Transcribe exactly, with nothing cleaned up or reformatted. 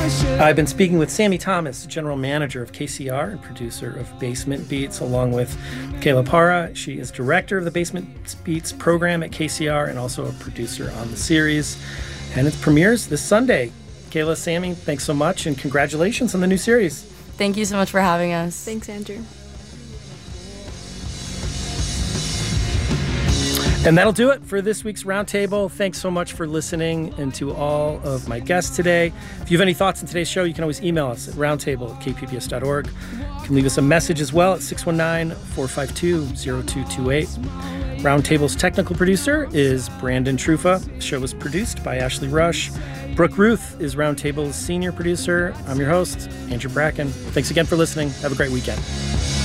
I've been speaking with Sammy Thomas, General Manager of K C R and producer of Basement Beats, along with Kayla Parra. She is Director of the Basement Beats program at K C R and also a producer on the series. And it premieres this Sunday. Kayla, Sammy, thanks so much, and congratulations on the new series. Thank you so much for having us. Thanks, Andrew. And that'll do it for this week's Roundtable. Thanks so much for listening, and to all of my guests today. If you have any thoughts on today's show, you can always email us at roundtable at k p b s dot org. You can leave us a message as well at six one nine, four five two, zero two two eight. Roundtable's technical producer is Brandon Trufa. The show was produced by Ashley Rush. Brooke Ruth is Roundtable's senior producer. I'm your host, Andrew Bracken. Thanks again for listening. Have a great weekend.